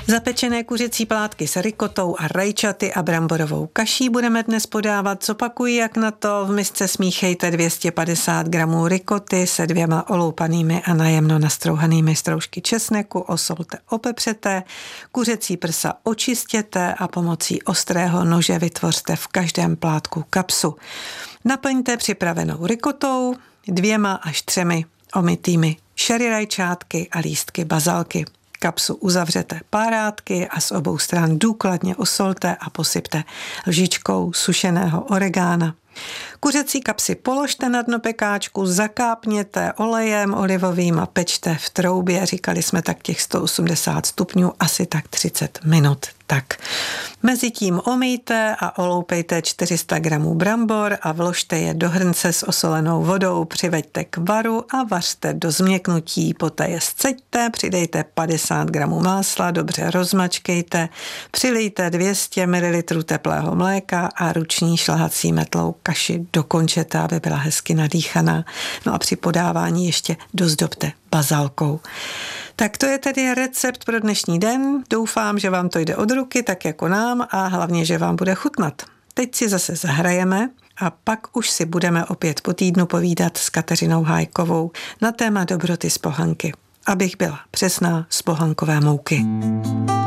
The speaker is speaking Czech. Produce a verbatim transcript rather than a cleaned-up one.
Zapečené kuřecí plátky s rikotou a rajčaty a bramborovou kaší budeme dnes podávat. Zopakuji, jak na to. V misce smíchejte dvě stě padesát gramů rikoty se dvěma oloupanými a najemno nastrouhanými stroužky česneku, osolte, opepřete, kuřecí prsa očistěte a pomocí ostrého nože vytvořte v každém plátku kapsu. Naplňte připravenou rikotou, dvěma až třemi omytými sherry rajčátky a lístky bazalky. Kapsu uzavřete párátky a z obou stran důkladně osolte a posypte lžičkou sušeného oregána. Kuřecí kapsy položte na dno pekáčku, zakápněte olejem olivovým a pečte v troubě. Říkali jsme tak těch sto osmdesát stupňů, asi tak třicet minut. Tak. Mezitím omýjte a oloupejte čtyři sta gramů brambor a vložte je do hrnce s osolenou vodou. Přiveďte k varu a vařte do změknutí. Poté je sceďte, přidejte padesát gramů másla, dobře rozmačkejte, přilijte dvě stě mililitrů teplého mléka a ruční šlahací metlou kaši dokončete, aby byla hezky nadýchaná. No a při podávání ještě dozdobte bazalkou. Tak to je tedy recept pro dnešní den. Doufám, že vám to jde od ruky, tak jako nám, a hlavně, že vám bude chutnat. Teď si zase zahrajeme a pak už si budeme opět po týdnu povídat s Kateřinou Hájkovou na téma dobroty z pohanky. Abych byla přesná, z pohankové mouky.